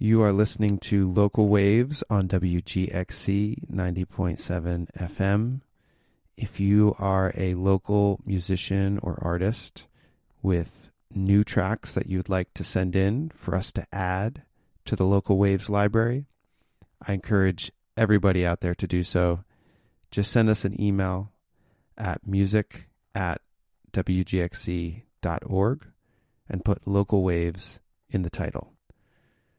You are listening to Local Waves on WGXC 90.7 FM. If you are a local musician or artist with new tracks that you'd like to send in for us to add to the Local Waves library, I encourage everybody out there to do so. Just send us an email at music@wgxc.org and put Local Waves in the title.